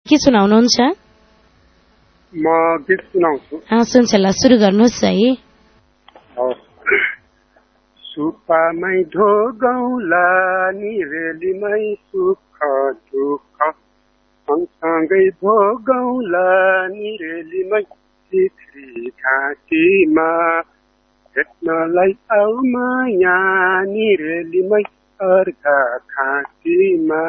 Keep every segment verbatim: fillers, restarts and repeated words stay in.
के सुनाउनुहुन्छ? म गीत सुनाउँछु। सुन्छ ल, सुरु गर्नुहोस् है। सुपामै ढोगौला नि रेलीमै सुख दुःख, सँगसँगै भोगौला नि रेलीमै चित्री घाँटीमा, भेट्नलाई आऊ माया नि रेलीमै अर्घा खाँटीमा,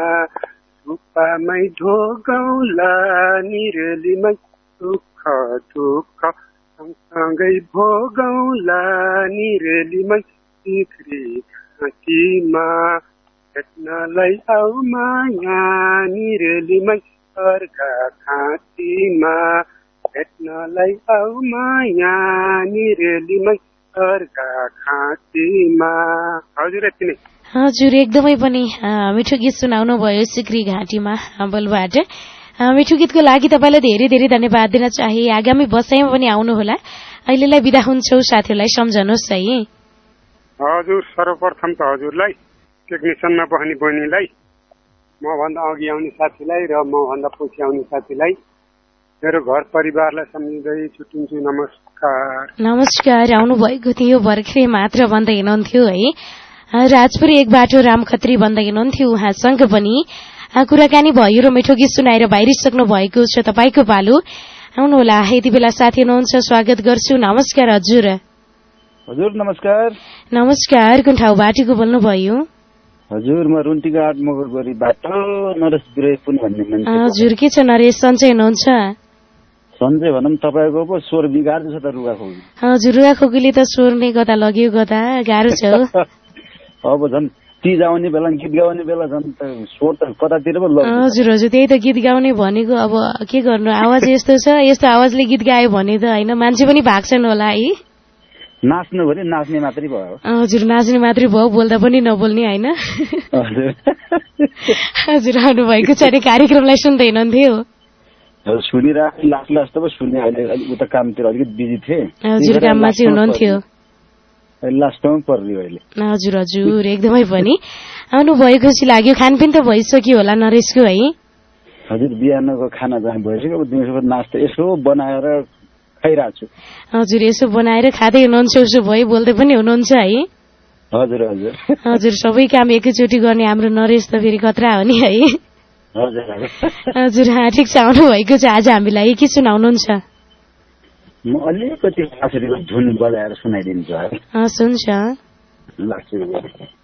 सुपामै ढोगौला नि रेलीमै सुख दुःख, सँगसँगै भोगौला नि रेलीमै चित्री घाँटीमा, भेट्नलाई आऊ माया नि रेलीमै अर्घा खाँटीमा, भेट्नलाई आऊ माया नि रेलीमै अर्घा खाँटीमा। हजुर यति नै। हजुर एकदमै पनि मिठो गीत सुनाउनु भयो सिक्री घाँटीमा बोलबाट। मिठो गीतको लागि तपाईँलाई धेरै धेरै धन्यवाद दिन चाहे। आगामी बसाइमा पनि आउनुहोला। अहिलेलाई बिदा हुन्छौ, साथीहरूलाई सम्झनुहोस् है। हजुर सर्वप्रथम त हजुरलाई, टेक्निसियनमा बस्ने बहिनीलाई, मभन्दा अघि आउने साथीलाई र मभन्दा पछि आउने साथीलाई, मेरो घर परिवारलाई सम्झिँदै छुट्टिन्छु। नमस्कार। नमस्कार। आउनुभएको थियो भर्खरै मात्र भन्दै हुनुहुन्थ्यो है। राजपुर एक बाटो राम खत्री भन्दै हुनुहुन्थ्यो। उहाँसँग पनि कुराकानी भयो र मिठो गीत सुनाएर बाहिरिसक्नु भएको छ। तपाईँको पालो आउनुहोला। यति बेला साथी हुनुहुन्छ, स्वागत गर्छु। नमस्कार हजुर। हजुर नमस्कार। नमस्कार। कुन ठाउँबाट को बोल्नुभयो? हजुर म रुन्टीको आठ मगरगढीबाट नरेश बिरोय पुन भन्ने मान्छे। हजुर के छ नरेश, सन्चै हुनुहुन्छ? सन्चै भनौँ, तपाईँको पो स्वर बिगार्दैछ त रुगाखोकी। हजुर रुगाखोकीले त स्वर नै कता लग्यो कता, गाह्रो छ। अब झन् तीज आउने बेला गीत गाउने बेला झन् स्वर त कतातिर पो लग्छ। हजुर हजुर त्यही त गीत गाउने भनेको। अब के गर्नु, आवाज यस्तो छ, यस्तो आवाजले गीत गायो भने त होइन, मान्छे पनि भाग्छन् होला है। नाच्नु भने नाच्ने मात्रै भयो। हजुर नाच्ने मात्रै भयो, बोल्दा पनि नबोल्ने होइन। हजुर आउनु भएको छ अरे, कार्यक्रमलाई सुन्दै हुनुहुन्थ्यो? सुनिरहेको लास्ट लास्ट त सुने, अहिले उता कामतिर अलिकति बिजी थिएँ। हजुर काममा चाहिँ हुनुहुन्थ्यो? लास्टमा पर्यो अहिले। हजुर हजुर एकदमै पनि आउनु भयो, खुसी लाग्यो। खानपिन त भइसक्यो होला नरेशको है? हजुर बिहानको खाना चाहिँ भइसक्यो, दिउँसोको नास्ता यसो बनाएर खाइरहेको छु। हजुर यसो बनाएर खाँदै हुनुहुन्छ, उसो भयो बोल्दै पनि हुनुहुन्छ है? हजुर हजुर। हजुर सबै काम एकैचोटि गर्ने हाम्रो नरेश त फेरि खतरा हो नि है? हजुर हजुर ठिक छ, आउनु भएको छ। आज हामीलाई के सुनाउनुहुन्छ? म अलिकति धुन बजाएर सुनाइदिन्छु है। हस् हुन्छ। ल